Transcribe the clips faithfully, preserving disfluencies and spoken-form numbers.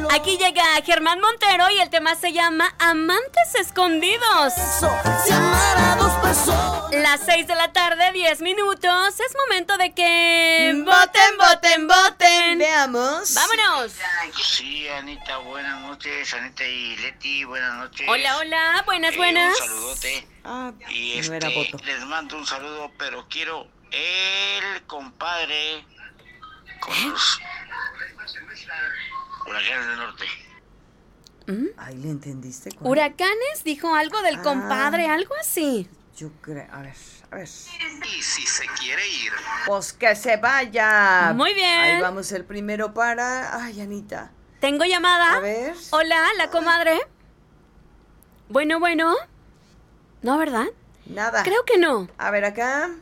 Aquí llega Germán Montero y el tema se llama Amantes Escondidos. Las seis de la tarde, diez minutos. Es momento de que voten, voten, voten. Veamos. ¡Vámonos! Sí, Anita, buenas noches. Anita y Leti, buenas noches. Hola, hola, buenas, Eh, buenas. Un saludote. Ah, Y no este, era voto. les mando un saludo, pero quiero el compadre con los huracanes del norte. ¿Mm? Ay, ¿le entendiste? ¿Cuál? Huracanes dijo algo del Ah. compadre, algo así. Yo creo, a ver, a ver. Y si se quiere ir. Pues que se vaya. Muy bien. Ahí vamos el primero para... Ay, Anita. Tengo llamada. A ver. Hola, la comadre. Bueno, bueno. No, ¿verdad? Nada. Creo que no. A ver, acá.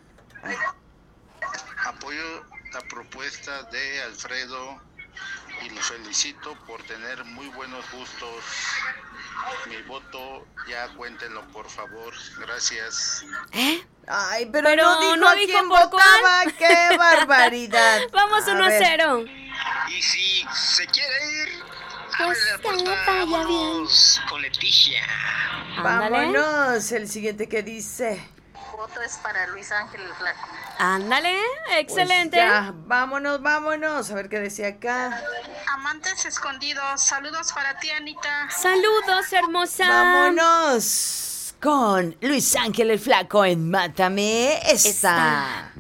Apoyo la propuesta de Alfredo y lo felicito por tener muy buenos gustos. Mi voto, ya cuéntenlo, por favor. Gracias. ¿Eh? Ay, pero, Pero no dijo no a dijo quién por votaba. ¡Qué barbaridad! Vamos uno a ver. cero. Y si se quiere ir, Pues abre la que puerta, vaya bien. vámonos con Leticia. Ándale. Vámonos. El siguiente que dice. Voto es para Luis Ángel el Flaco. Ándale, excelente. Pues ya, vámonos, vámonos. A ver qué decía acá. Amantes escondidos, saludos para ti, Anita. Saludos, hermosa. Vámonos con Luis Ángel el Flaco en Mátame esta. Esta.